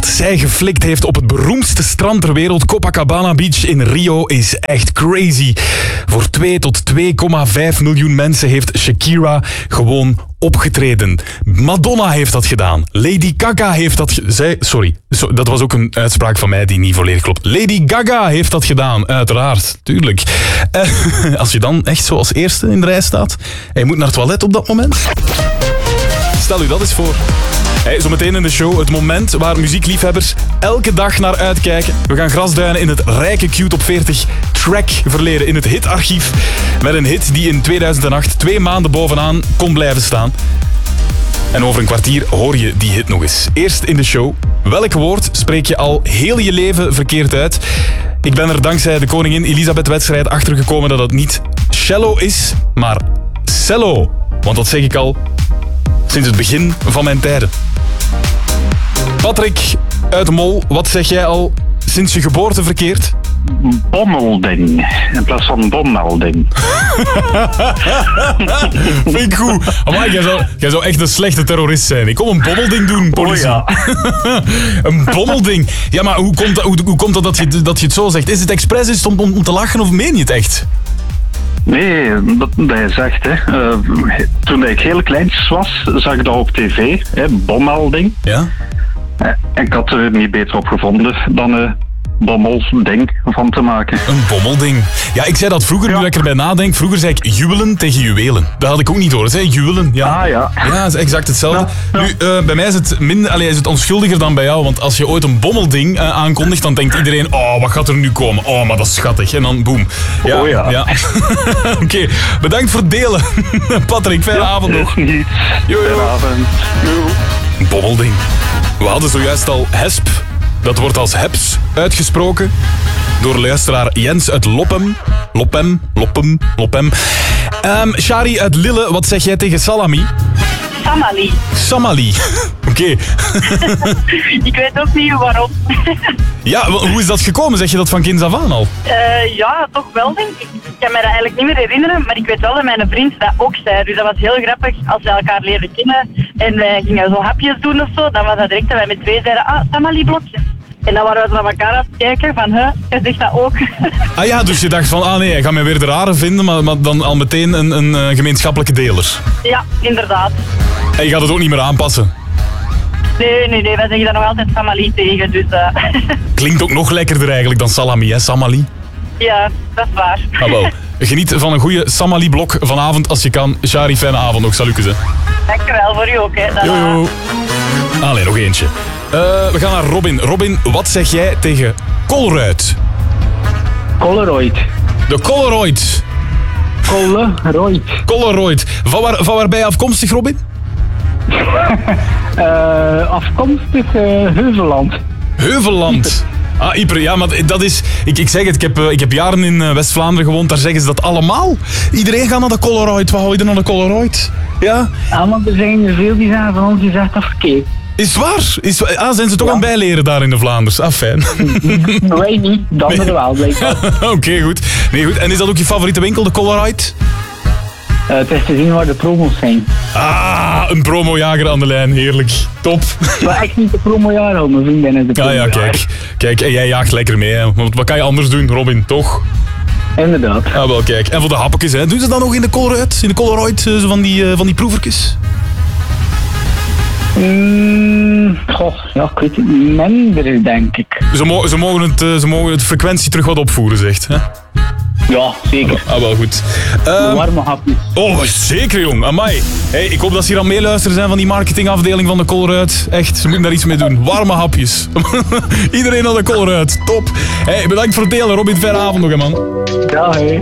Wat zij geflikt heeft op het beroemdste strand ter wereld, Copacabana Beach in Rio, is echt crazy. Voor 2 tot 2,5 miljoen mensen heeft Shakira gewoon opgetreden. Madonna heeft dat gedaan. Lady Gaga heeft dat Sorry, dat was ook een uitspraak van mij die niet volledig klopt. Lady Gaga heeft dat gedaan, uiteraard. Tuurlijk. Als je dan echt zo als eerste in de rij staat en je moet naar het toilet op dat moment. Stel u dat eens voor. Hey, zometeen in de show het moment waar muziekliefhebbers elke dag naar uitkijken. We gaan grasduinen in het rijke Q-Top 40 track verleden in het hitarchief. Met een hit die in 2008 2 maanden bovenaan kon blijven staan. En over een kwartier hoor je die hit nog eens. Eerst in de show. Welk woord spreek je al heel je leven verkeerd uit? Ik ben er dankzij de koningin Elisabeth-wedstrijd achtergekomen dat het niet cello is, maar cello. Want dat zeg ik al sinds het begin van mijn tijden. Patrick uit Mol, wat zeg jij al sinds je geboorte verkeerd? Bommelding, in plaats van bommelding. Vind ik goed. Amai, jij zou echt een slechte terrorist zijn. Ik kom een bommelding doen, politie. Oh ja. Een bommelding. Ja, maar hoe komt dat je het zo zegt? Is het expres is het om te lachen of meen je het echt? Nee, dat hij zegt, hè. Toen ik heel kleintjes was, zag ik dat op tv, hè, bommelding. Ja? En ik had er niet beter op gevonden dan bommelding van te maken. Een bommelding. Ja, ik zei dat vroeger, nu ik erbij nadenk. Vroeger zei ik juwelen tegen juwelen. Dat had ik ook niet horen. Zei juwelen. Ja. Ah ja. Ja, dat is exact hetzelfde. Ja. Nu, bij mij is het is het onschuldiger dan bij jou. Want als je ooit een bommelding aankondigt, dan denkt iedereen, oh, wat gaat er nu komen? Oh, maar dat is schattig. En dan boem. Ja, oh ja. Oké, bedankt voor het delen. Patrick, fijne avond nog. Niet. Fijne avond. Bommelding. We hadden zojuist al hesp. Dat wordt als heps uitgesproken door luisteraar Jens uit Loppem. Loppem. Shari uit Lille, wat zeg jij tegen salami? Samali. Oké. Ik weet ook niet waarom. Ja, hoe is dat gekomen? Zeg je dat van kinds af aan al? Ja, toch wel, denk ik. Ik kan me dat eigenlijk niet meer herinneren, maar ik weet wel dat mijn vriend dat ook zei. Dus dat was heel grappig als we elkaar leren kennen en wij gingen zo hapjes doen of zo. Dan was dat direct dat wij met 2 zeiden, Samali-blokjes. En dan waren we zo naar elkaar aan het kijken van, jij zegt dat ook. Ah ja, dus je dacht van, nee, hij gaat mij weer de rare vinden, maar dan al meteen een gemeenschappelijke deler. Ja, inderdaad. En je gaat het ook niet meer aanpassen? Nee, wij zeggen daar nog altijd Samali tegen, dus... Klinkt ook nog lekkerder eigenlijk dan salami, hè, Samali? Ja, dat is waar. Ah wel. Geniet van een goede Samali-blok vanavond als je kan. Shari, fijne avond nog. Salutjes, hè. Dankjewel, voor u ook, hè. Jojo. Allee, nog eentje. We gaan naar Robin. Robin, wat zeg jij tegen Colruyt? Polaroid. De Colruyt. Colruyt. Van waar ben je afkomstig, Robin? Afkomstig Heuvelland. Ah, Yper, ja, maar dat is... Ik zeg het, ik heb jaren in West-Vlaanderen gewoond, daar zeggen ze dat allemaal. Iedereen gaat naar de Colruyt. Wat hou je er naar de Colruyt? Ja? Ja, want er zijn er veel die zeggen van ons, die zegt dat verkeerd. Is het waar? Zijn ze toch aan het bijleren daar in de Vlaanders? Ah, fijn. Wij niet, dat er wel, blijkbaar. Oké, goed. Nee, goed. En is dat ook je favoriete winkel, de Colruyt? Het is te zien waar de promo's zijn. Ah, een promojager aan de lijn. Heerlijk. Top. Maar echt niet de promojager houden, mijn vriendin is de promojager. Ja, kijk. En jij jaagt lekker mee, hè. Want wat kan je anders doen, Robin, toch? Inderdaad. Ah, wel, kijk. En voor de happetjes, hè. Doen ze dat nog in de Colruyt? Zo van die proevertjes? Ja, ik weet het minder, denk ik. Ze mogen het frequentie terug wat opvoeren, zegt, hè? Ja, zeker. Ah, wel goed. Warme hapjes. Oh, zeker, jong. Amai. Hey, ik hoop dat ze hier aan meeluisteren zijn van die marketingafdeling van de Colruyt. Echt, ze moeten daar iets mee doen. Warme hapjes. Iedereen aan de Colruyt. Top. Hey, bedankt voor het delen. Robin, fijne avond nog, hè, man. Ja, hé.